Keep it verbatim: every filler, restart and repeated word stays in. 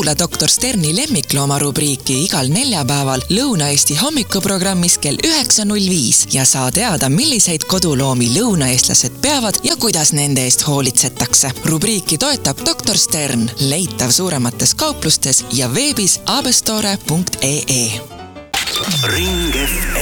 Kuula doktor Sterni lemmiklooma rubriiki igal neljapäeval Lõuna-Eesti hommikuprogrammis kell üheksa null viis ja saa teada, milliseid koduloomi lõunaeestlased peavad ja kuidas nende eest hoolitsetakse. Rubriiki toetab doktor Stern, leitav suuremates kauplustes ja veebis abestore punkt ee. Ring F